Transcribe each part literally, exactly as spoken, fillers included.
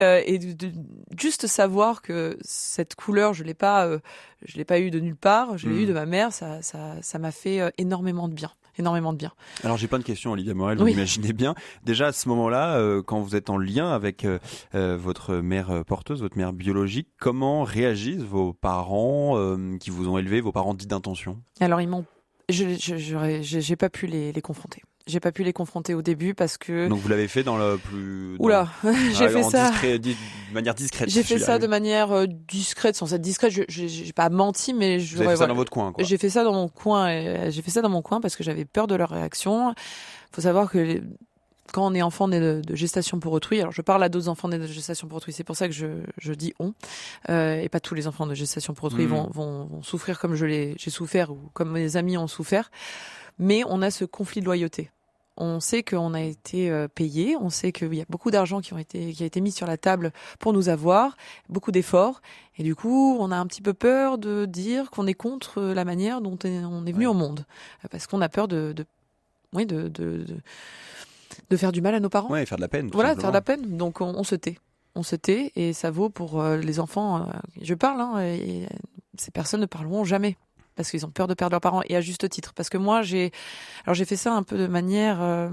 Euh, et de, de juste savoir que cette couleur, je l'ai pas, euh, je l'ai pas eu de nulle part, je l'ai mmh. eu de ma mère, ça, ça, ça m'a fait euh, énormément de bien, énormément de bien. Alors j'ai plein de questions, Olivia Morel, vous Oui. l'imaginez bien. Déjà à ce moment-là, euh, quand vous êtes en lien avec euh, euh, votre mère porteuse, votre mère biologique, comment réagissent vos parents euh, qui vous ont élevé, vos parents dits d'intention ? Alors ils m'ont, je, je, j'aurais, j'ai, j'ai pas pu les, les confronter. J'ai pas pu les confronter au début parce que. Donc vous l'avez fait dans le plus. Dans... Oula, j'ai ah, fait en ça. Discret, di... de manière discrète. J'ai fait ça de manière euh, discrète, sans être discrète. Je, je, j'ai pas menti, mais je. Vous avez fait ça voilà. dans votre coin, quoi. J'ai fait ça dans mon coin. Et, j'ai fait ça dans mon coin parce que j'avais peur de leur réaction. Faut savoir que les... quand on est enfant né de, de gestation pour autrui, alors je parle à d'autres enfants nés de gestation pour autrui, c'est pour ça que je, je dis on, euh, et pas tous les enfants de gestation pour autrui mmh. vont, vont, vont souffrir comme je l'ai, j'ai souffert ou comme mes amis ont souffert. Mais on a ce conflit de loyauté. On sait qu'on a été euh, payé, on sait qu'il y a beaucoup d'argent qui ont été qui a été mis sur la table pour nous avoir, beaucoup d'efforts, et du coup, on a un petit peu peur de dire qu'on est contre la manière dont on est venu ouais. au monde, parce qu'on a peur de, de oui, de, de, de de faire du mal à nos parents. Ouais, faire de la peine. Voilà, faire de la peine. Donc on, on se tait, on se tait, et ça vaut pour euh, les enfants. Euh, je parle, hein, et ces personnes ne parleront jamais. Parce qu'ils ont peur de perdre leurs parents, et à juste titre. Parce que moi, j'ai, alors j'ai fait ça un peu de manière, euh...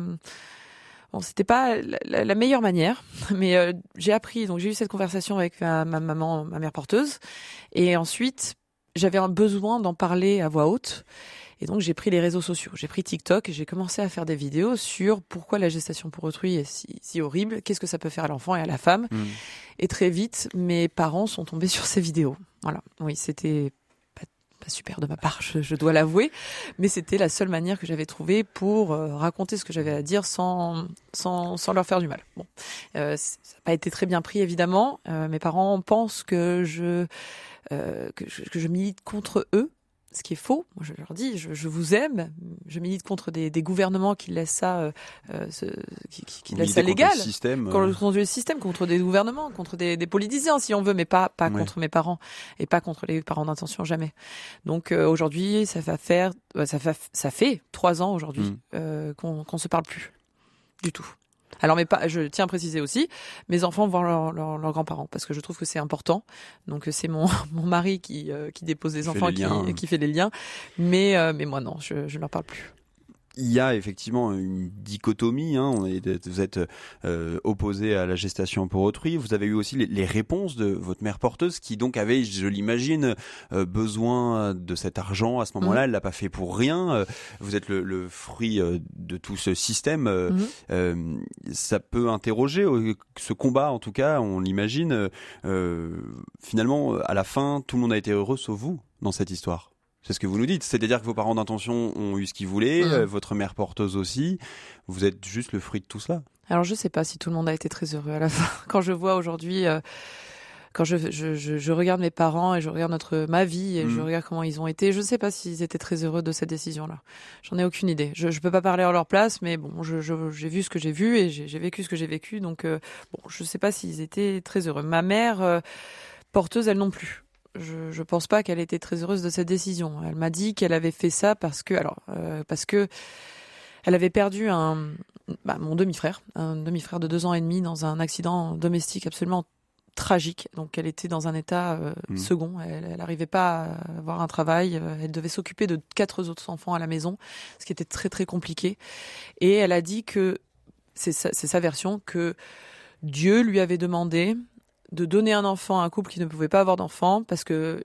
bon, c'était pas la, la meilleure manière, mais euh, j'ai appris. Donc j'ai eu cette conversation avec ma, ma maman, ma mère porteuse, et ensuite j'avais un besoin d'en parler à voix haute, et donc j'ai pris les réseaux sociaux, j'ai pris TikTok, et j'ai commencé à faire des vidéos sur pourquoi la gestation pour autrui est si, si horrible, qu'est-ce que ça peut faire à l'enfant et à la femme. Mmh. Et très vite, mes parents sont tombés sur ces vidéos. Voilà, oui, c'était pas super de ma part, je, je dois l'avouer, mais c'était la seule manière que j'avais trouvée pour euh, raconter ce que j'avais à dire sans sans sans leur faire du mal. Bon, euh, ça n'a pas été très bien pris évidemment. Euh, mes parents pensent que je euh, que je, que je milite contre eux, ce qui est faux. Moi, je leur dis, je, je vous aime. Je milite contre des, des gouvernements qui laissent ça, euh, ce, qui, qui, qui laissent ça légal. Contre le système, euh... contre le système, contre des gouvernements, contre des, des politiciens, si on veut, mais pas pas ouais. contre mes parents et pas contre les parents d'intention, jamais. Donc euh, aujourd'hui, ça va faire, ça fait, ça fait trois ans aujourd'hui mmh. euh, qu'on qu'on se parle plus du tout. Alors, mais pas, je tiens à préciser aussi, mes enfants vont voir leurs leur, leur grands-parents parce que je trouve que c'est important. Donc, c'est mon, mon mari qui, euh, qui dépose les enfants, qui, qui fait les liens. Mais, euh, mais moi, non, je ne leur parle plus. Il y a effectivement une dichotomie, hein. On est, vous êtes euh, opposé à la gestation pour autrui. Vous avez eu aussi les, les réponses de votre mère porteuse qui donc avait, je l'imagine, euh, besoin de cet argent à ce moment-là. Mmh. Elle l'a pas fait pour rien. Vous êtes le, le fruit de tout ce système. Mmh. Euh, ça peut interroger ce combat, en tout cas, on l'imagine. Euh, finalement, à la fin, tout le monde a été heureux sauf vous dans cette histoire. C'est ce que vous nous dites, c'est-à-dire que vos parents d'intention ont eu ce qu'ils voulaient, mmh. euh, votre mère porteuse aussi, vous êtes juste le fruit de tout cela. Alors je sais pas si tout le monde a été très heureux à la fin. Quand je vois aujourd'hui, euh, quand je, je, je, je regarde mes parents et je regarde notre, ma vie et mmh. je regarde comment ils ont été, je sais pas s'ils étaient très heureux de cette décision-là. J'en ai aucune idée. Je, je peux pas parler à leur place, mais bon, je, je, j'ai vu ce que j'ai vu et j'ai, j'ai vécu ce que j'ai vécu, donc euh, bon, je sais pas s'ils étaient très heureux. Ma mère euh, porteuse, elle non plus. Je, je pense pas qu'elle était très heureuse de cette décision. Elle m'a dit qu'elle avait fait ça parce que, alors, euh, parce que elle avait perdu un, bah, mon demi-frère, un demi-frère de deux ans et demi dans un accident domestique absolument tragique. Donc, elle était dans un état euh, mmh. second. Elle n'arrivait pas à avoir un travail. Elle devait s'occuper de quatre autres enfants à la maison, ce qui était très très compliqué. Et elle a dit que c'est sa, c'est sa version que Dieu lui avait demandé de donner un enfant à un couple qui ne pouvait pas avoir d'enfant parce que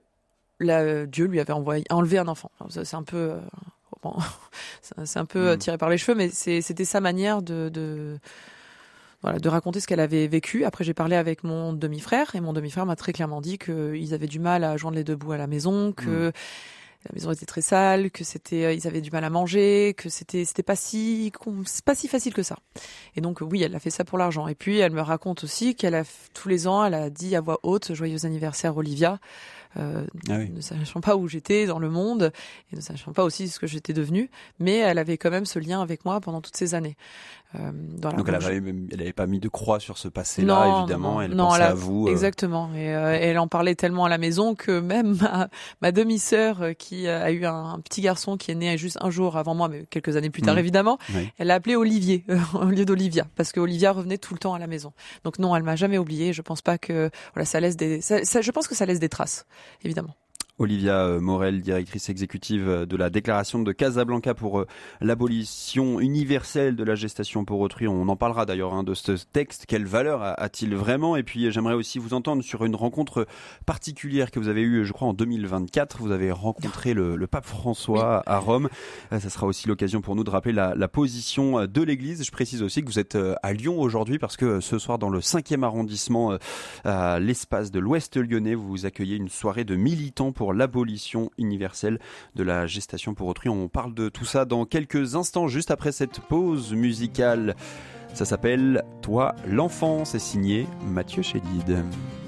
là, Dieu lui avait envoyé, enlevé un enfant. Alors, ça, c'est un peu, euh, bon, c'est un peu mmh. tiré par les cheveux, mais c'est, c'était sa manière de, de, voilà, de raconter ce qu'elle avait vécu. Après, j'ai parlé avec mon demi-frère et mon demi-frère m'a très clairement dit qu'ils avaient du mal à joindre les deux bouts à la maison, que mmh. la maison était très sale, que c'était, euh, ils avaient du mal à manger, que c'était, c'était pas si, c'est pas si facile que ça. Et donc, oui, elle a fait ça pour l'argent. Et puis, elle me raconte aussi qu'elle a, tous les ans, elle a dit à voix haute, joyeux anniversaire Olivia, euh, ah oui. ne sachant pas où j'étais dans le monde et ne sachant pas aussi ce que j'étais devenue, mais elle avait quand même ce lien avec moi pendant toutes ces années. Euh, voilà. Donc elle Donc, avait, elle avait pas mis de croix sur ce passé-là, non, évidemment. non, Elle non, pensait elle a, à vous. Euh... Exactement. Et, euh, et elle en parlait tellement à la maison que même ma, ma demi-sœur, euh, qui a eu un, un petit garçon qui est né juste un jour avant moi, mais quelques années plus tard, mmh. évidemment, oui. elle l'a appelé Olivier euh, au lieu d'Olivia, parce que Olivia revenait tout le temps à la maison. Donc non, elle m'a jamais oubliée. Je pense pas que voilà, ça laisse des, ça, ça, je pense que ça laisse des traces, évidemment. Olivia Morel, directrice exécutive de la déclaration de Casablanca pour l'abolition universelle de la gestation pour autrui. On en parlera d'ailleurs hein, de ce texte. Quelle valeur a-t-il vraiment ? Et puis j'aimerais aussi vous entendre sur une rencontre particulière que vous avez eue, je crois, en deux mille vingt-quatre. Vous avez rencontré le, le pape François à Rome. Ça sera aussi l'occasion pour nous de rappeler la, la position de l'Église. Je précise aussi que vous êtes à Lyon aujourd'hui parce que ce soir, dans le cinquième arrondissement, à l'espace de l'Ouest lyonnais, vous accueillez une soirée de militants pour pour l'abolition universelle de la gestation pour autrui. On parle de tout ça dans quelques instants, juste après cette pause musicale. Ça s'appelle « Toi, l'enfant », c'est signé Mathieu Chédid.